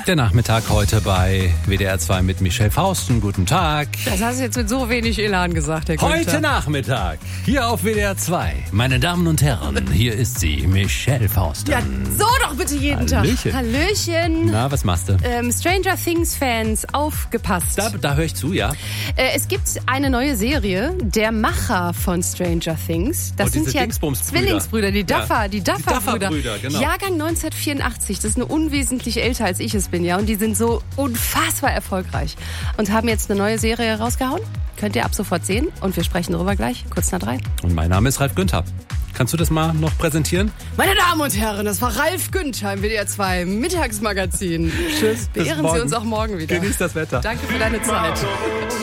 Der Nachmittag heute bei WDR 2 mit Michelle Fausten. Guten Tag. Das hast du jetzt mit so wenig Elan gesagt, Herr Günther. Heute Nachmittag, hier auf WDR 2. Meine Damen und Herren, hier ist sie, Michelle Fausten. Ja, so doch bitte jeden Hallöchen. Tag. Hallöchen. Na, was machst du? Stranger Things Fans, aufgepasst. Da höre ich zu, ja. Es gibt eine neue Serie, der Macher von Stranger Things. Das sind ja Zwillingsbrüder, die Duffer-Brüder. Genau. Jahrgang 1984, das ist nur unwesentlich älter als ich es bin, ja. Und die sind so unfassbar erfolgreich und haben jetzt eine neue Serie rausgehauen. Könnt ihr ab sofort sehen und wir sprechen darüber gleich, kurz nach 3. Und mein Name ist Ralf Günther. Kannst du das mal noch präsentieren? Meine Damen und Herren, das war Ralf Günther im WDR 2 Mittagsmagazin. Tschüss. Beehren Sie uns auch morgen wieder. Genießt das Wetter. Danke für deine Zeit.